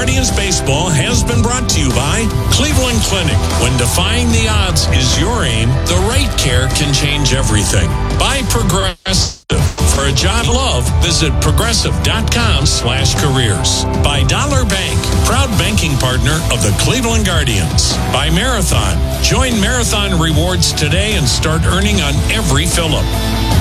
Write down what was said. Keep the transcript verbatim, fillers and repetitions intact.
Guardians Baseball has been brought to you by Cleveland Clinic. When defying the odds is your aim, the right care can change everything. By Progressive. For a job love, visit progressive.com slash careers. By Dollar Bank, proud banking partner of the Cleveland Guardians. By Marathon. Join Marathon Rewards today and start earning on every fill-up.